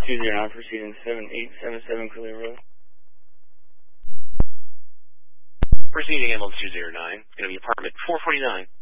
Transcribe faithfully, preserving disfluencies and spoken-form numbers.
two zero nine, proceeding seven eight seven seven Clear Road. Proceeding ambulance two zero nine, going to be apartment four forty-nine.